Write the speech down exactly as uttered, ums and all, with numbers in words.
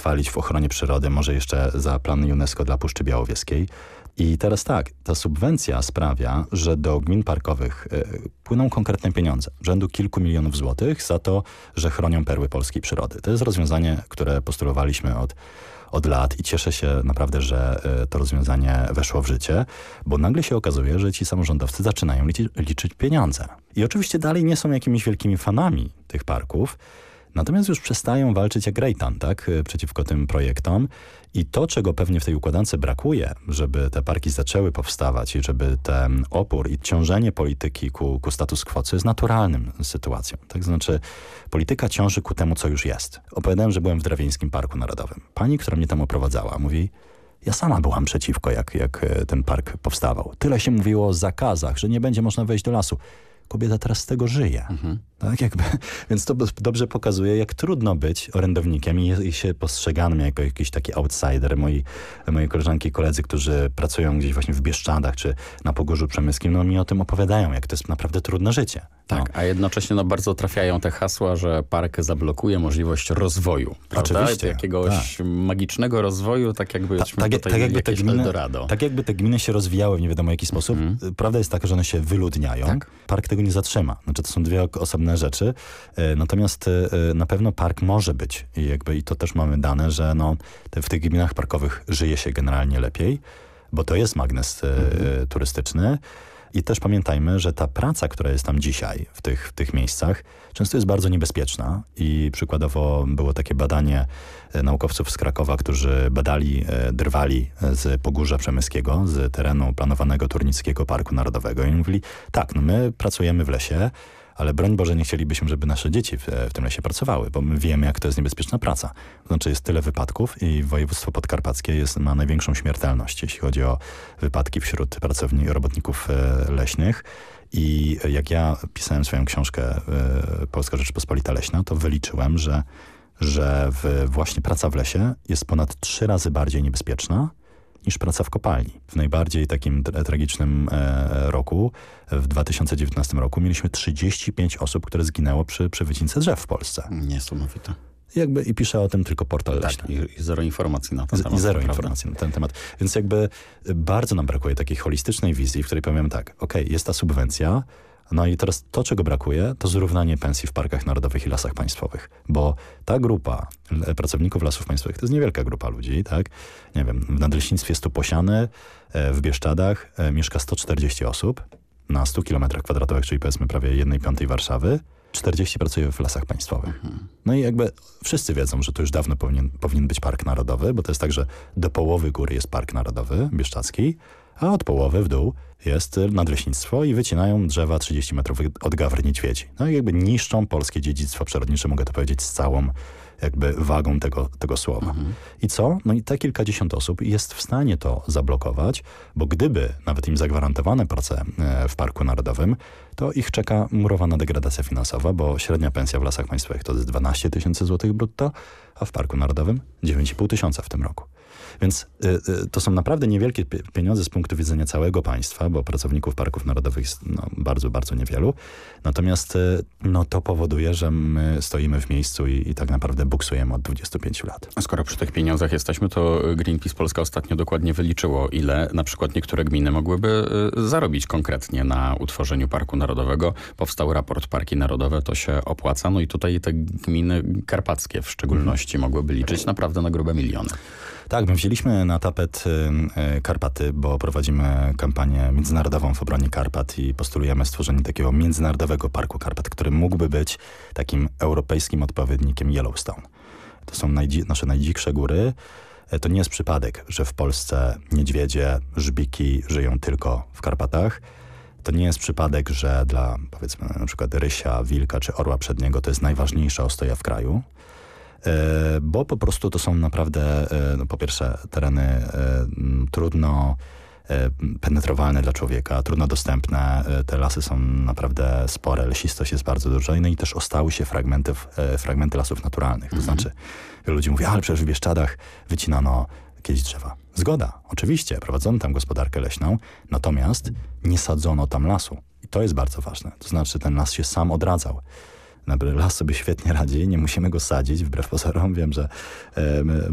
pochwalić w ochronie przyrody, może jeszcze za plan UNESCO dla Puszczy Białowieskiej. I teraz tak, ta subwencja sprawia, że do gmin parkowych y, płyną konkretne pieniądze, rzędu kilku milionów złotych za to, że chronią perły polskiej przyrody. To jest rozwiązanie, które postulowaliśmy od, od lat i cieszę się naprawdę, że y, to rozwiązanie weszło w życie, bo nagle się okazuje, że ci samorządowcy zaczynają liczy, liczyć pieniądze. I oczywiście dalej nie są jakimiś wielkimi fanami tych parków, natomiast już przestają walczyć jak Rejtan, tak, przeciwko tym projektom. I to, czego pewnie w tej układance brakuje, żeby te parki zaczęły powstawać i żeby ten opór i ciążenie polityki ku, ku status quo, co jest naturalnym sytuacją. Tak, znaczy polityka ciąży ku temu, co już jest. Opowiadałem, że byłem w Drawieńskim Parku Narodowym. Pani, która mnie tam oprowadzała, mówi, ja sama byłam przeciwko, jak, jak ten park powstawał. Tyle się mówiło o zakazach, że nie będzie można wejść do lasu. Kobieta teraz z tego żyje. Mhm. Tak, jakby, więc to dobrze pokazuje, jak trudno być orędownikiem i, i się postrzeganym jako jakiś taki outsider. Moi, moje koleżanki i koledzy, którzy pracują gdzieś właśnie w Bieszczadach czy na Pogórzu Przemyskim, no mi o tym opowiadają, jak to jest naprawdę trudne życie. Tak, no. A jednocześnie no, bardzo trafiają te hasła, że park zablokuje możliwość rozwoju. Prawda? Oczywiście. Jakiegoś tak. magicznego rozwoju, tak jakby Ta, tak, tutaj tak jakby te gminy, Eldorado. Tak jakby te gminy się rozwijały w nie wiadomo jaki sposób. Mm. Prawda jest taka, że one się wyludniają. Tak. Park tego nie zatrzyma. Znaczy to są dwie osobne rzeczy. Natomiast na pewno park może być i jakby i to też mamy dane, że no, te, w tych gminach parkowych żyje się generalnie lepiej, bo to jest magnes mm. turystyczny. I też pamiętajmy, że ta praca, która jest tam dzisiaj w tych, w tych miejscach, często jest bardzo niebezpieczna i przykładowo było takie badanie naukowców z Krakowa, którzy badali, drwali z Pogórza Przemyskiego, z terenu planowanego Turnickiego Parku Narodowego i mówili, tak, no my pracujemy w lesie, ale broń Boże nie chcielibyśmy, żeby nasze dzieci w, w tym lesie pracowały, bo my wiemy, jak to jest niebezpieczna praca. To znaczy jest tyle wypadków i województwo podkarpackie jest, ma największą śmiertelność, jeśli chodzi o wypadki wśród pracowników, robotników e, leśnych. I jak ja pisałem swoją książkę e, Polska Rzeczpospolita Leśna, to wyliczyłem, że, że w, właśnie praca w lesie jest ponad trzy razy bardziej niebezpieczna niż praca w kopalni. W najbardziej takim tra- tragicznym e, roku, w dwa tysiące dziewiętnastym roku, mieliśmy trzydzieści pięć osób, które zginęło przy, przy wycince drzew w Polsce. Niesamowite. Jakby, I pisze o tym tylko portal tak, leśny. I, I zero informacji na ten Z, temat. I zero prawda? informacji na ten temat. Więc jakby bardzo nam brakuje takiej holistycznej wizji, w której powiem tak, okej, jest ta subwencja, no i teraz to, czego brakuje, to zrównanie pensji w parkach narodowych i lasach państwowych. Bo ta grupa pracowników lasów państwowych to jest niewielka grupa ludzi, tak? Nie wiem, w Nadleśnictwie Stuposiany, w Bieszczadach mieszka sto czterdzieści osób na stu kilometrach kwadratowych, czyli powiedzmy prawie jednej piątej Warszawy. czterdzieści pracuje w lasach państwowych. Mhm. No i jakby wszyscy wiedzą, że to już dawno powinien, powinien być park narodowy, bo to jest tak, że do połowy góry jest park narodowy bieszczadzki, a od połowy w dół jest nadleśnictwo i wycinają drzewa trzydzieści metrów od gawr niedźwiedzi. No i jakby niszczą polskie dziedzictwo przyrodnicze, mogę to powiedzieć z całą jakby wagą tego, tego słowa. Mhm. I co? No i te kilkadziesiąt osób jest w stanie to zablokować, bo gdyby nawet im zagwarantowane prace w Parku Narodowym, to ich czeka murowana degradacja finansowa, bo średnia pensja w lasach państwowych to jest dwanaście tysięcy złotych brutto, a w Parku Narodowym dziewięć i pół tysiąca w tym roku. Więc y, y, to są naprawdę niewielkie pieniądze z punktu widzenia całego państwa, bo pracowników parków narodowych jest no, bardzo, bardzo niewielu. Natomiast y, no, to powoduje, że my stoimy w miejscu i, i tak naprawdę buksujemy od dwudziestu pięciu lat. A skoro przy tych pieniądzach jesteśmy, to Greenpeace Polska ostatnio dokładnie wyliczyło, ile na przykład niektóre gminy mogłyby y, zarobić konkretnie na utworzeniu Parku Narodowego. Powstał raport Parki Narodowe, to się opłaca. No i tutaj te gminy karpackie w szczególności hmm. mogłyby liczyć naprawdę na grube miliony. Tak, my wzięliśmy na tapet y, Karpaty, bo prowadzimy kampanię międzynarodową w obronie Karpat i postulujemy stworzenie takiego międzynarodowego Parku Karpat, który mógłby być takim europejskim odpowiednikiem Yellowstone. To są najdzi- nasze najdziksze góry. To nie jest przypadek, że w Polsce niedźwiedzie, żbiki żyją tylko w Karpatach. To nie jest przypadek, że dla powiedzmy na przykład rysia, wilka czy orła przedniego to jest najważniejsza ostoja w kraju. Bo po prostu to są naprawdę, no po pierwsze, tereny e, trudno e, penetrowalne dla człowieka, trudno dostępne. E, te lasy są naprawdę spore, lesistość jest bardzo duża. No i też ostały się fragmenty, e, fragmenty lasów naturalnych. To mhm. znaczy, wielu ludzi mówi, ale przecież w Bieszczadach wycinano kiedyś drzewa. Zgoda, oczywiście, prowadzono tam gospodarkę leśną, natomiast nie sadzono tam lasu. I to jest bardzo ważne. To znaczy, ten las się sam odradzał. Las sobie świetnie radzi, nie musimy go sadzić, wbrew pozorom. Wiem, że e, my